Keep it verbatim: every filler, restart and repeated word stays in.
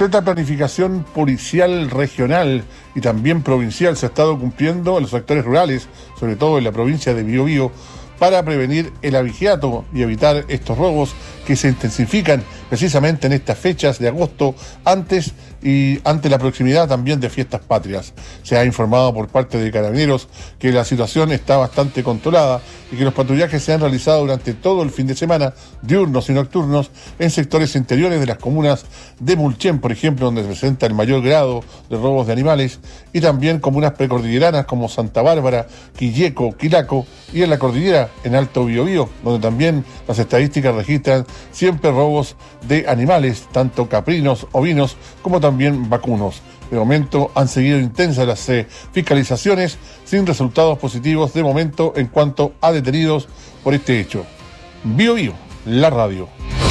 completa planificación policial regional y también provincial se ha estado cumpliendo en los sectores rurales, sobre todo en la provincia de Biobío, para prevenir el abigeato y evitar estos robos que se intensifican precisamente en estas fechas de agosto, antes y ante la proximidad también de fiestas patrias. Se ha informado por parte de Carabineros que la situación está bastante controlada y que los patrullajes se han realizado durante todo el fin de semana, diurnos y nocturnos, en sectores interiores de las comunas de Mulchen, por ejemplo, donde se presenta el mayor grado de robos de animales, y también comunas precordilleranas como Santa Bárbara, Quilleco, Quilaco, y en la cordillera, en Alto Biobío, donde también las estadísticas registran siempre robos de animales, tanto caprinos, ovinos, como también vacunos. De momento han seguido intensas las eh, fiscalizaciones, sin resultados positivos de momento en cuanto a detenidos por este hecho. Biobío, la radio.